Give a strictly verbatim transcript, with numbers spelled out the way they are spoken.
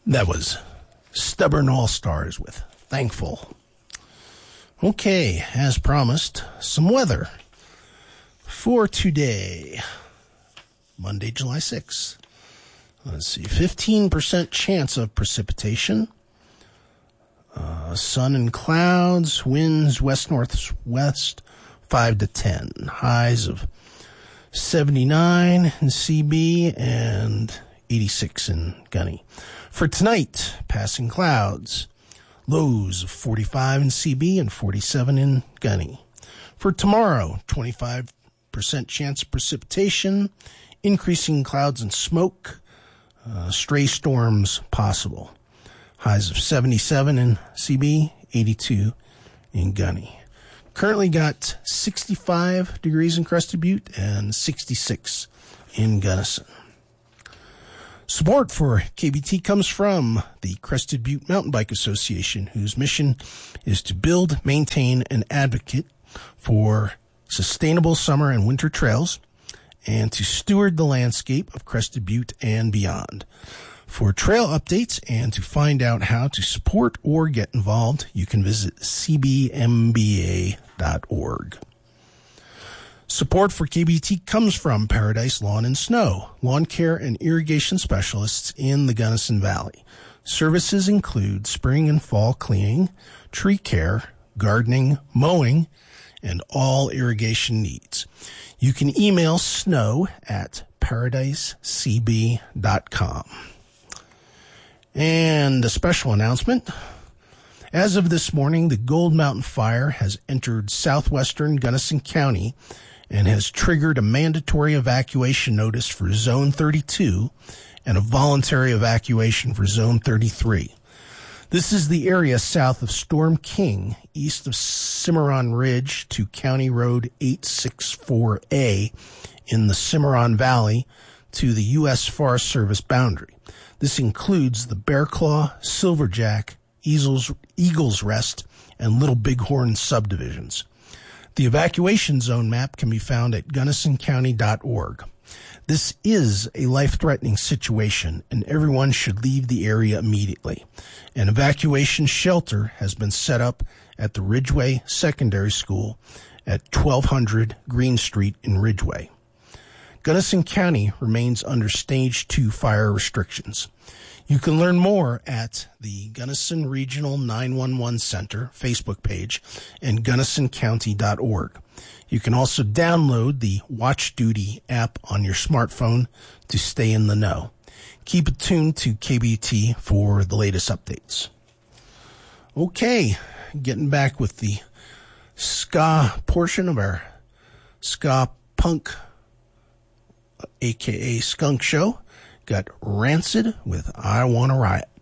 That was Stubborn All-Stars with Thankful. Okay, as promised, some weather for today, Monday, July sixth. Let's see, fifteen percent chance of precipitation. Uh, sun and clouds, winds west-northwest, five to ten. Highs of seventy-nine in C B and eighty-six in Gunny. For tonight, passing clouds, lows of forty-five in C B and forty-seven in Gunny. For tomorrow, twenty-five percent chance of precipitation, increasing clouds and smoke, uh, stray storms possible. Highs of seventy-seven in C B, eighty-two in Gunny. Currently got sixty-five degrees in Crested Butte and sixty-six in Gunnison. Support for K B T comes from the Crested Butte Mountain Bike Association, whose mission is to build, maintain, and advocate for sustainable summer and winter trails, and to steward the landscape of Crested Butte and beyond. For trail updates and to find out how to support or get involved, you can visit c b m b a dot org. Support for K B T comes from Paradise Lawn and Snow, lawn care and irrigation specialists in the Gunnison Valley. Services include spring and fall cleaning, tree care, gardening, mowing, and all irrigation needs. You can email snow at paradise c b dot com. And a special announcement. As of this morning, the Gold Mountain Fire has entered southwestern Gunnison County and has triggered a mandatory evacuation notice for Zone thirty-two and a voluntary evacuation for Zone thirty-three. This is the area south of Storm King, east of Cimarron Ridge to County Road eight sixty-four A in the Cimarron Valley to the U S Forest Service boundary. This includes the Bear Claw, Silverjack, Eagles, Eagles Rest, and Little Bighorn subdivisions. The evacuation zone map can be found at gunnison county dot org. This is a life-threatening situation, and everyone should leave the area immediately. An evacuation shelter has been set up at the Ridgeway Secondary School at twelve hundred Green Street in Ridgeway. Gunnison County remains under Stage two fire restrictions. You can learn more at the Gunnison Regional nine one one Center Facebook page and gunnison county dot org. You can also download the Watch Duty app on your smartphone to stay in the know. Keep it tuned to K B T for the latest updates. Okay, getting back with the ska portion of our ska punk, aka skunk show. Got Rancid with I Wanna Riot.